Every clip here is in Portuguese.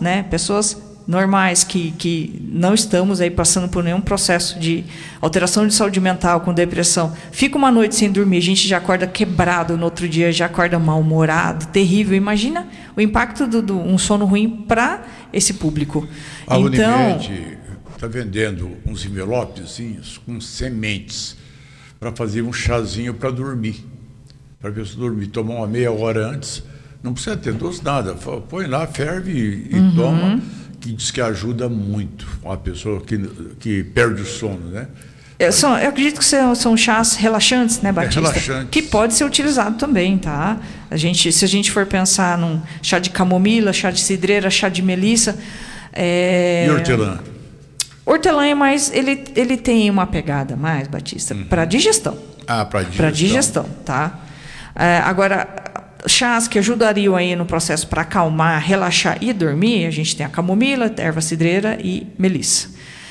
né, pessoas normais que não estamos aí passando por nenhum processo de alteração de saúde mental com depressão, fica uma noite sem dormir, a gente já acorda quebrado, no outro dia já acorda mal-humorado, terrível. Imagina o impacto de um sono ruim para esse público. A Unimed está vendendo uns envelopezinhos com sementes para fazer um chazinho para dormir, para a pessoa dormir, tomar uma meia hora antes, não precisa ter doce nada, põe lá, ferve e toma, que diz que ajuda muito a pessoa que perde o sono, né? Eu acredito que são chás relaxantes, né, Batista? Relaxantes. Que pode ser utilizado também, tá? Se a gente for pensar num chá de camomila, chá de cidreira, chá de melissa... E hortelã? Hortelã é mais... Ele tem uma pegada mais, Batista, para digestão. Ah, para digestão. Para digestão, tá? Agora, chás que ajudariam aí no processo para acalmar, relaxar e dormir, a gente tem a camomila, erva cidreira e melissa.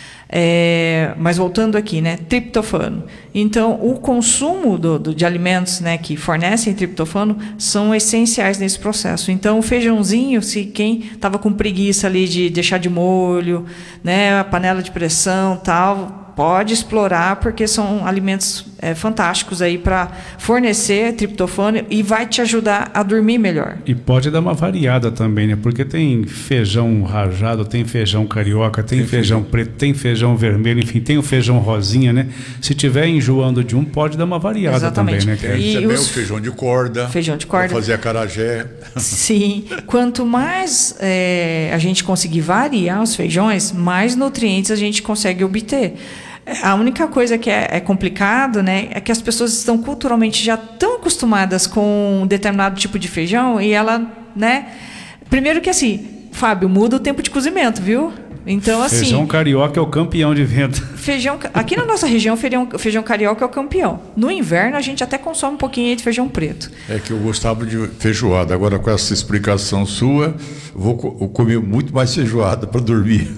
Mas voltando aqui, né, triptofano. Então, o consumo de alimentos, né, que fornecem triptofano são essenciais nesse processo. Então, o feijãozinho, se quem estava com preguiça ali de deixar de molho, né, a panela de pressão, tal, pode explorar, porque são alimentos fantásticos aí para fornecer triptofano e vai te ajudar a dormir melhor. E pode dar uma variada também, né? Porque tem feijão rajado, tem feijão carioca, tem feijão preto, tem feijão vermelho, enfim, tem o feijão rosinha, né? Se tiver enjoando de um, pode dar uma variada. Exatamente. Também, né? Tem também o feijão de corda. Feijão de corda. Para fazer acarajé. Sim. Quanto mais a gente conseguir variar os feijões, mais nutrientes a gente consegue obter. A única coisa que é complicado, né, é que as pessoas estão culturalmente já tão acostumadas com um determinado tipo de feijão e ela, né... Primeiro que assim, Fábio, muda o tempo de cozimento, viu? Então, assim... Feijão carioca é o campeão de venda. Aqui na nossa região, feijão carioca é o campeão. No inverno, a gente até consome um pouquinho de feijão preto. É que eu gostava de feijoada. Agora, com essa explicação sua, eu comer muito mais feijoada para dormir.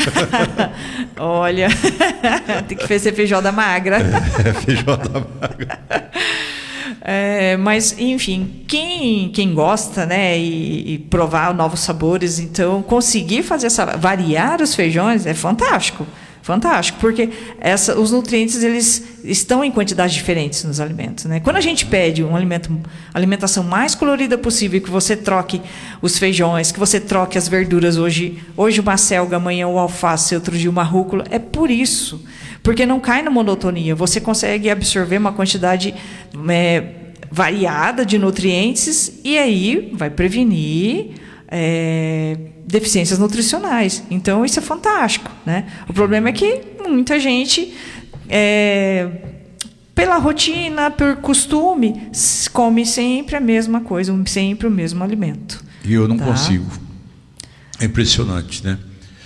Olha, tem que ser feijoada magra. Feijoada magra. Mas, enfim, quem gosta, né, e provar novos sabores, então conseguir fazer variar os feijões é fantástico. Fantástico, porque os nutrientes eles estão em quantidades diferentes nos alimentos, né? Quando a gente pede alimentação mais colorida possível, que você troque os feijões, que você troque as verduras, hoje uma selga, amanhã o alface, outro dia uma rúcula, é por isso, porque não cai na monotonia, você consegue absorver uma quantidade variada de nutrientes e aí vai prevenir deficiências nutricionais. Então, isso é fantástico, né? O problema é que muita gente, pela rotina, por costume, come sempre a mesma coisa, sempre o mesmo alimento. E eu não consigo. É impressionante, né?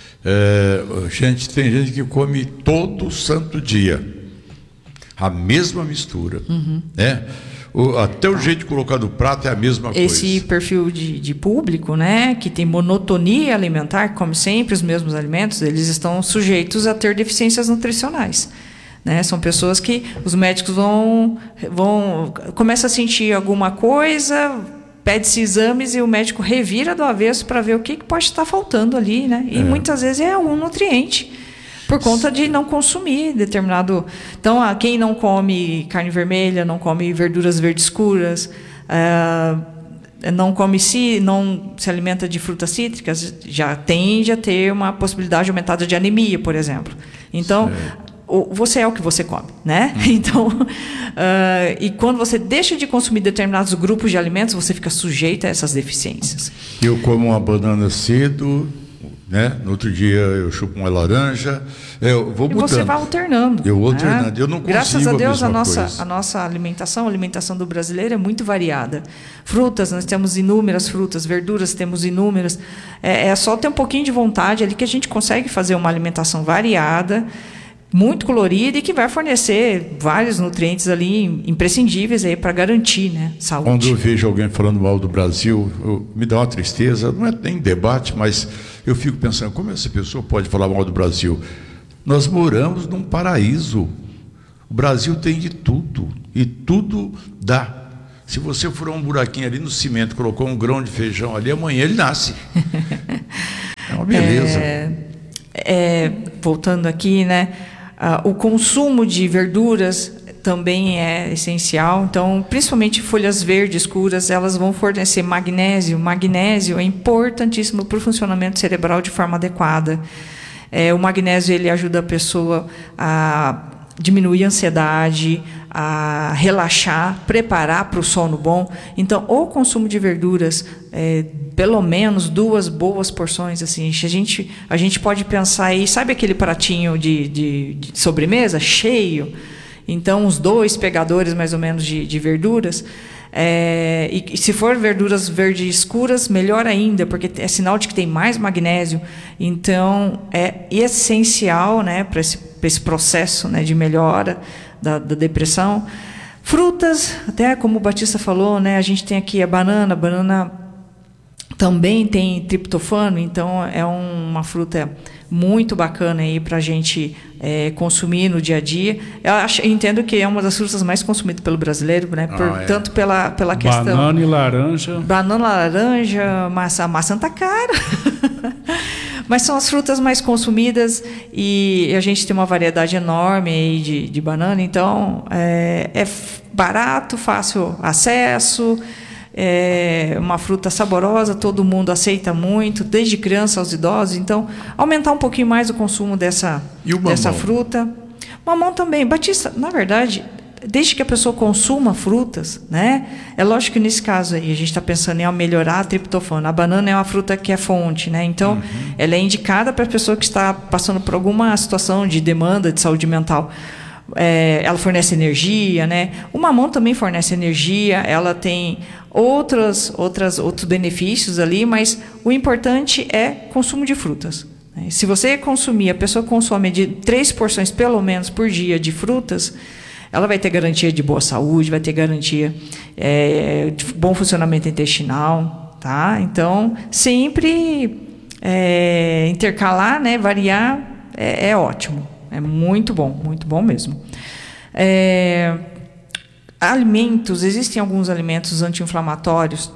Tem gente que come todo santo dia a mesma mistura, né? Até o jeito de colocar no prato é a mesma coisa. Esse perfil de público, né, que tem monotonia alimentar, come sempre os mesmos alimentos, eles estão sujeitos a ter deficiências nutricionais. Né? São pessoas que os médicos começam a sentir alguma coisa, pede-se exames e o médico revira do avesso para ver o que pode estar faltando ali. Né? E muitas vezes é algum nutriente. Por conta de não consumir determinado... Então, quem não come carne vermelha, não come verduras verdes escuras, não se alimenta de frutas cítricas, já tende a ter uma possibilidade aumentada de anemia, por exemplo. Então, você é o que você come, né? Então, e quando você deixa de consumir determinados grupos de alimentos, você fica sujeito a essas deficiências. Eu como uma banana cedo... Né? No outro dia eu chupo uma laranja, eu vou mudando. E você vai alternando. Eu vou alternando, eu não consigo. Graças a Deus a nossa alimentação, a alimentação do brasileiro é muito variada. Frutas, nós temos inúmeras frutas, verduras temos inúmeras. É só ter um pouquinho de vontade ali que a gente consegue fazer uma alimentação variada, muito colorida e que vai fornecer vários nutrientes ali imprescindíveis aí para garantir, né, saúde. Quando eu vejo alguém falando mal do Brasil, me dá uma tristeza, não é nem debate, mas eu fico pensando, como essa pessoa pode falar mal do Brasil? Nós moramos num paraíso. O Brasil tem de tudo, e tudo dá. Se você furar um buraquinho ali no cimento, colocou um grão de feijão ali, amanhã ele nasce. beleza. Voltando aqui, né? O consumo de verduras também é essencial. Então, principalmente folhas verdes escuras, elas vão fornecer magnésio. Magnésio é importantíssimo para o funcionamento cerebral de forma adequada. O magnésio ele ajuda a pessoa a diminuir a ansiedade, a relaxar, preparar para o sono bom. Então, o consumo de verduras, pelo menos 2 boas porções, assim, a gente pode pensar aí, sabe aquele pratinho de sobremesa cheio? Então, uns 2 pegadores, mais ou menos, de verduras. E se for verduras verdes escuras, melhor ainda, porque é sinal de que tem mais magnésio. Então, é essencial, né, para esse processo, né, de melhora da depressão. Frutas, até como o Batista falou, né, a gente tem aqui a banana. A banana também tem triptofano, então é uma fruta muito bacana aí para a gente consumir no dia a dia. Eu entendo que é uma das frutas mais consumidas pelo brasileiro, né? Tanto pela questão. Banana e laranja. Banana, laranja, maçã tá cara. Mas são as frutas mais consumidas e a gente tem uma variedade enorme aí de banana, então é barato, fácil acesso. É uma fruta saborosa, todo mundo aceita muito, desde criança aos idosos. Então, aumentar um pouquinho mais o consumo dessa fruta. Mamão também. Batista, na verdade, desde que a pessoa consuma frutas, né? É lógico que nesse caso aí a gente está pensando em melhorar a triptofano. A banana é uma fruta que é fonte, né? Então, ela é indicada para a pessoa que está passando por alguma situação de demanda de saúde mental. Ela fornece energia, né? O mamão também fornece energia, ela tem outros benefícios ali, mas o importante é consumo de frutas. Se você consumir, a pessoa consome de 3 porções pelo menos por dia de frutas, ela vai ter garantia de boa saúde, vai ter garantia de bom funcionamento intestinal, tá? Então, sempre intercalar, né, variar é ótimo. É muito bom mesmo. Alimentos, existem alguns alimentos anti-inflamatórios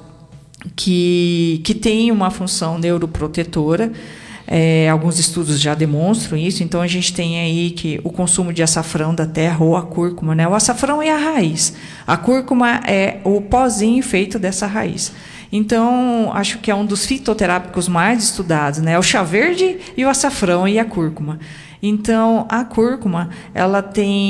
que têm uma função neuroprotetora. Alguns estudos já demonstram isso. Então, a gente tem aí que o consumo de açafrão da terra ou a cúrcuma, né? O açafrão é a raiz. A cúrcuma é o pozinho feito dessa raiz. Então, acho que é um dos fitoterápicos mais estudados, né? O chá verde e o açafrão e a cúrcuma. Então, a cúrcuma, ela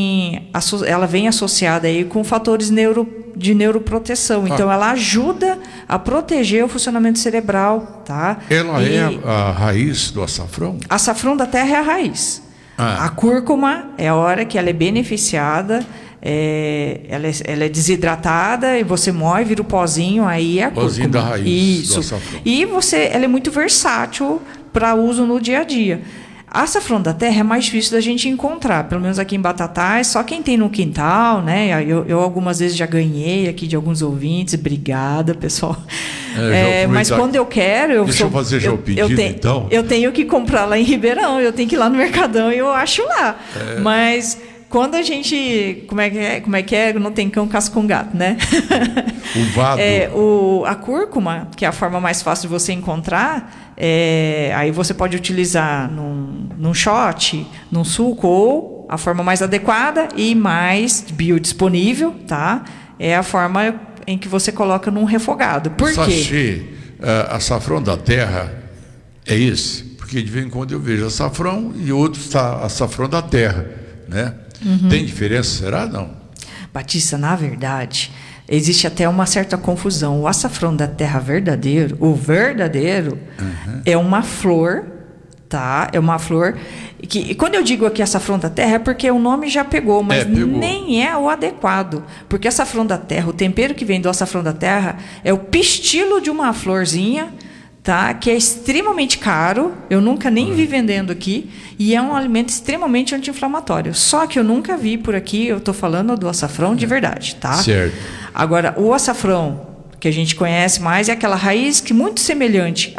vem associada aí com fatores de neuroproteção. Então, ela ajuda a proteger o funcionamento cerebral, tá? Ela é a raiz do açafrão? Açafrão da terra é a raiz. A cúrcuma é a hora que ela é beneficiada, ela é desidratada e você moe, vira o pozinho, aí é a pozinho cúrcuma. Da raiz Isso. Do açafrão. E ela é muito versátil para uso no dia a dia. Açafrão da terra é mais difícil da gente encontrar, pelo menos aqui em Batatais, só quem tem no quintal, né? Eu algumas vezes já ganhei aqui de alguns ouvintes, obrigada, pessoal. Mas quando eu quero... Deixa eu fazer já o pedido, então. Eu tenho que comprar lá em Ribeirão, eu tenho que ir lá no Mercadão e eu acho lá. Mas... Quando a gente... Como é que é? Não tem cão, casca com gato, né? O vado. A cúrcuma, que é a forma mais fácil de você encontrar, aí você pode utilizar num shot, num suco, ou a forma mais adequada e mais biodisponível, tá? É a forma em que você coloca num refogado. Por quê? Sachê, açafrão da terra é esse? Porque de vez em quando eu vejo açafrão e outros está açafrão da terra, né? Tem diferença, será? Não? Batista, na verdade, existe até uma certa confusão. O açafrão da terra verdadeiro, o verdadeiro, é uma flor, tá? É uma flor que, quando eu digo aqui açafrão da terra, é porque o nome já pegou, mas nem é o adequado. Porque açafrão da terra, o tempero que vem do açafrão da terra, é o pistilo de uma florzinha, tá? Que é extremamente caro, eu nunca nem vi vendendo aqui, e é um alimento extremamente anti-inflamatório. Só que eu nunca vi por aqui, eu estou falando do açafrão de verdade, tá? Certo. Agora, o açafrão que a gente conhece mais é aquela raiz que é muito semelhante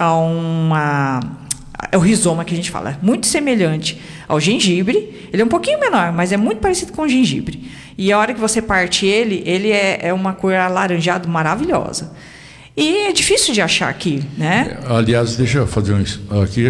é o rizoma que a gente fala, é muito semelhante ao gengibre. Ele é um pouquinho menor, mas é muito parecido com o gengibre. E a hora que você parte ele é uma cor alaranjado maravilhosa. E é difícil de achar aqui, né? Aliás, deixa eu fazer aqui